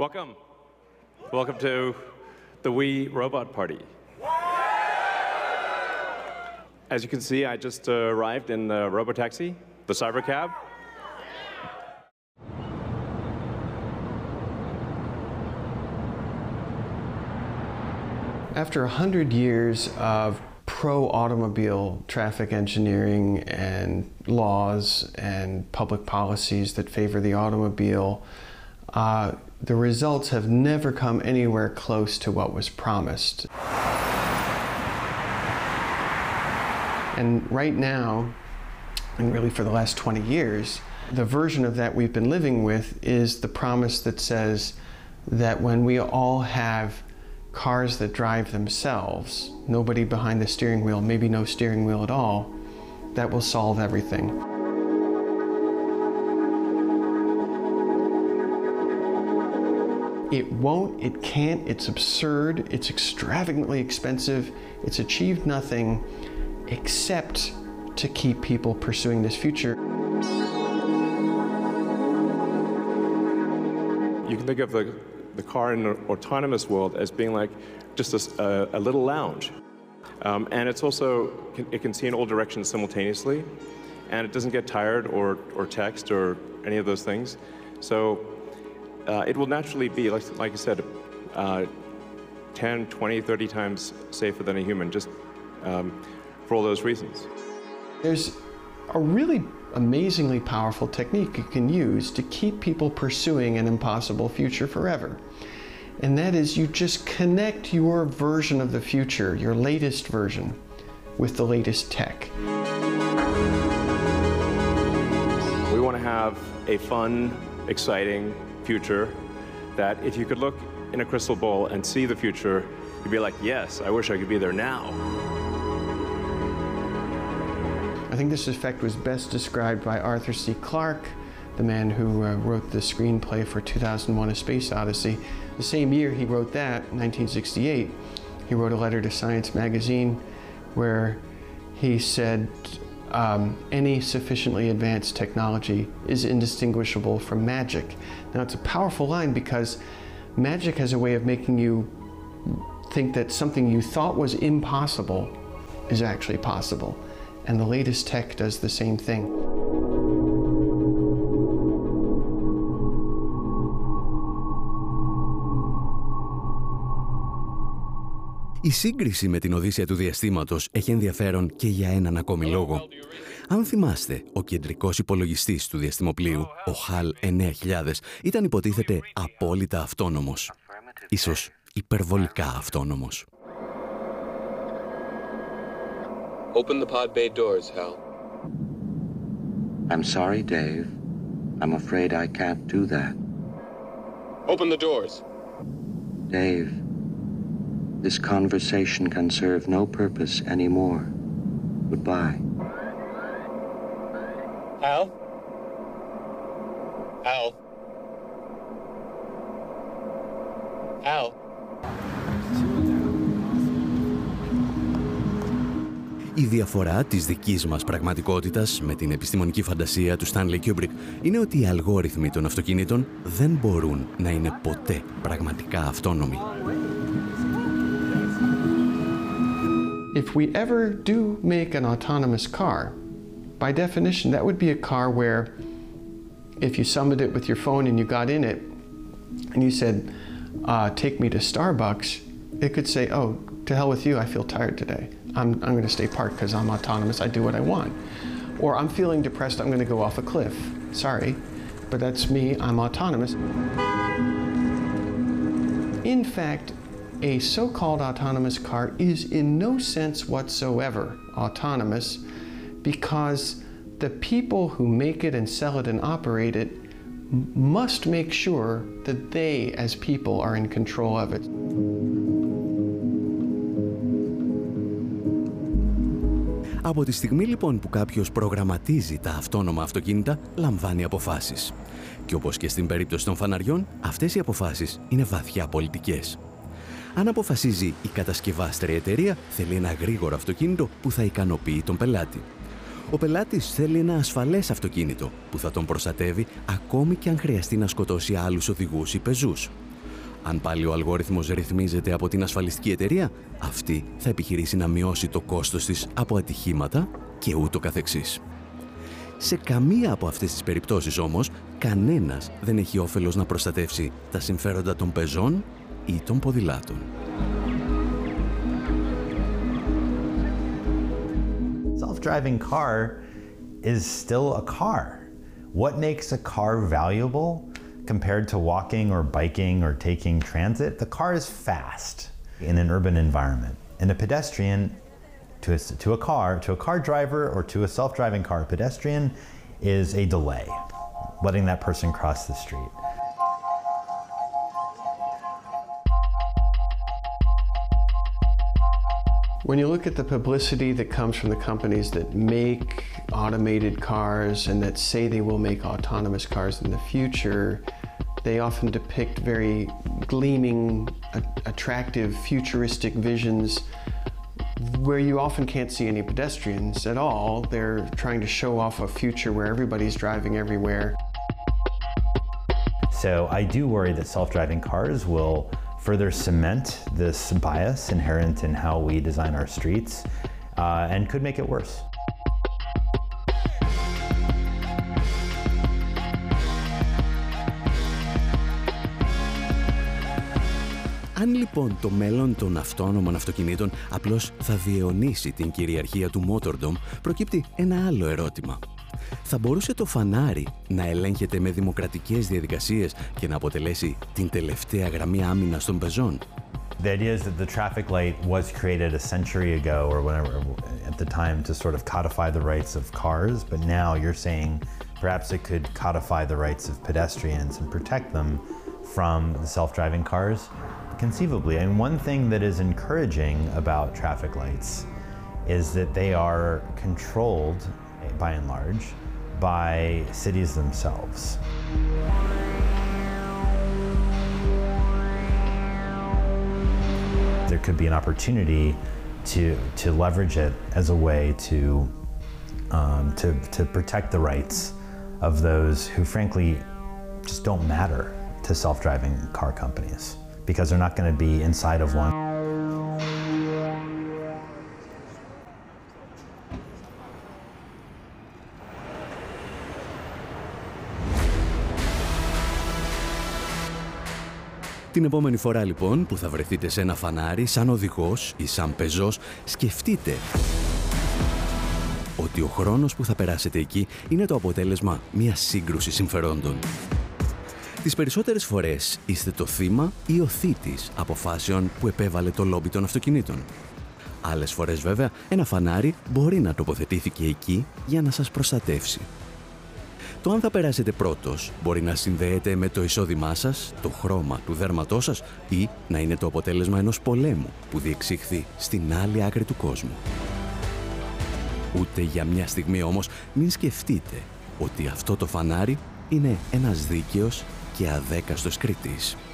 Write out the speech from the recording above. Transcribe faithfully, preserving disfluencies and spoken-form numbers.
Welcome. Welcome to the Wii Robot Party. As you can see, I just uh, arrived in the Robotaxi, the Cybercab. After a hundred years of pro-automobile traffic engineering and laws and public policies that favor the automobile, uh, the results have never come anywhere close to what was promised. And right now, and really for the last twenty years, the version of that we've been living with is the promise that says that when we all have cars that drive themselves, nobody behind the steering wheel, maybe no steering wheel at all, that will solve everything. It won't, it can't, it's absurd, it's extravagantly expensive, it's achieved nothing except to keep people pursuing this future. You can think of the, the car in an autonomous world as being like just a, a, a little lounge. Um, and it's also, it can see in all directions simultaneously, and it doesn't get tired or, or text or any of those things. So uh, it will naturally be, like, like I said, uh, ten, twenty, thirty times safer than a human, just um, for all those reasons. There's a really amazingly powerful technique you can use to keep people pursuing an impossible future forever. And that is, you just connect your version of the future, your latest version, with the latest tech. We want to have a fun, exciting future that if you could look in a crystal ball and see the future, you'd be like, yes, I wish I could be there now. I think this effect was best described by Arthur C. Clarke, the man who uh, wrote the screenplay for two thousand one: A Space Odyssey. The same year he wrote that, nineteen sixty-eight, he wrote a letter to Science magazine where he said, um, any sufficiently advanced technology is indistinguishable from magic. Now, it's a powerful line because magic has a way of making you think that something you thought was impossible is actually possible. And the latest tech does the same thing. Η σύγκριση με την Οδύσσεια του Διαστήματος έχει ενδιαφέρον και για έναν ακόμη λόγο. Αν θυμάστε, ο κεντρικός υπολογιστής του διαστημοπλοίου, ο χαλ εννέα χιλιάδες, ήταν υποτίθεται απόλυτα αυτόνομος. Ίσως υπερβολικά αυτόνομος. Open the pod bay doors, Hal. I'm sorry, Dave. I'm afraid I can't do that. Open the doors. Dave, this conversation can serve no purpose anymore. Goodbye. Hal? Hal? Hal? Η διαφορά της δικής μας πραγματικότητας με την επιστημονική φαντασία του Stanley Kubrick είναι ότι οι αλγόριθμοι των αυτοκινήτων δεν μπορούν να είναι ποτέ πραγματικά αυτόνομοι. If we ever do make an autonomous car, by definition, that would be a car where if you summoned it with your phone and you got in it and you said, uh, take me to Starbucks, it could say, oh, to hell with you, I feel tired today. I'm, I'm going to stay parked because I'm autonomous, I do what I want. Or I'm feeling depressed, I'm going to go off a cliff. Sorry, but that's me, I'm autonomous. In fact, a so-called autonomous car is in no sense whatsoever autonomous because the people who make it and sell it and operate it must make sure that they, as people, are in control of it. Από τη στιγμή λοιπόν που κάποιος προγραμματίζει τα αυτόνομα αυτοκίνητα, λαμβάνει αποφάσεις. Και όπως και στην περίπτωση των φαναριών, αυτές οι αποφάσεις είναι βαθιά πολιτικές. Αν αποφασίζει η κατασκευάστρια εταιρεία, θέλει ένα γρήγορο αυτοκίνητο που θα ικανοποιεί τον πελάτη. Ο πελάτης θέλει ένα ασφαλές αυτοκίνητο που θα τον προστατεύει ακόμη και αν χρειαστεί να σκοτώσει άλλους οδηγούς ή πεζούς. Αν πάλι ο αλγόριθμος ρυθμίζεται από την ασφαλιστική εταιρεία, αυτή θα επιχειρήσει να μειώσει το κόστος της από ατυχήματα και ούτω καθεξής. Σε καμία από αυτές τις περιπτώσεις όμως, κανένας δεν έχει όφελος να προστατεύσει τα συμφέροντα των πεζών ή των ποδηλάτων. Self-driving car is still a car. What makes a car valuable compared to walking or biking or taking transit? The car is fast in an urban environment. And a pedestrian, to a, to a car, to a car driver or to a self-driving car, a pedestrian is a delay, letting that person cross the street. When you look at the publicity that comes from the companies that make automated cars and that say they will make autonomous cars in the future, they often depict very gleaming, attractive, futuristic visions where you often can't see any pedestrians at all. They're trying to show off a future where everybody's driving everywhere. So I do worry that self-driving cars will further cement this bias inherent in how we design our streets uh, and could make it worse. Αν λοιπόν το μέλλον των αυτόνομων αυτοκινήτων απλώς θα διαιωνίσει την κυριαρχία του Motordom, προκύπτει ένα άλλο ερώτημα. Θα μπορούσε το φανάρι να ελέγχεται με δημοκρατικές διαδικασίες και να αποτελέσει την τελευταία γραμμή άμυνας των πεζών? The idea is that the traffic light was created a century ago or whenever at the time to sort of codify the rights of cars, but now you're saying perhaps it could codify the rights of pedestrians and protect them from the self-driving cars. Conceivably, and one thing that is encouraging about traffic lights is that they are controlled, by and large, by cities themselves. There could be an opportunity to to leverage it as a way to um, to to protect the rights of those who, frankly, just don't matter to self-driving car companies, because they're not going to be inside of one. Την επόμενη φορά λοιπόν που θα βρεθείτε σε ένα φανάρι σαν οδηγός ή σαν πεζός, σκεφτείτε ότι ο χρόνος που θα περάσετε εκεί είναι το αποτέλεσμα μιας σύγκρουσης συμφερόντων. Τις περισσότερες φορές είστε το θύμα ή ο θήτης αποφάσεων που επέβαλε το λόμπι των αυτοκινήτων. Άλλες φορές βέβαια ένα φανάρι μπορεί να τοποθετήθηκε εκεί για να σας προστατεύσει. Το αν θα περάσετε πρώτος μπορεί να συνδέεται με το εισόδημά σας, το χρώμα του δέρματός σας ή να είναι το αποτέλεσμα ενός πολέμου που διεξήχθη στην άλλη άκρη του κόσμου. Ούτε για μια στιγμή όμως μην σκεφτείτε ότι αυτό το φανάρι είναι ένας δίκαιος και αδέκαστος κριτής.